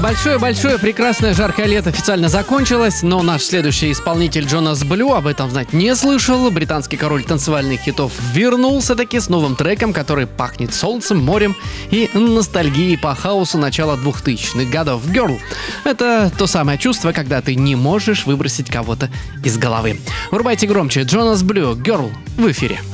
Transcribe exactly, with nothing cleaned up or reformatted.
Большое-большое прекрасное жаркое лето официально закончилось, но наш следующий исполнитель Джонас Блю об этом знать не слышал. Британский король танцевальных хитов вернулся таки с новым треком, который пахнет солнцем, морем и ностальгией по хаосу начала двухтысячных годов. Girl — это то самое чувство, когда ты не можешь выбросить кого-то из головы. Врубайте громче. Джонас Блю, Girl в эфире.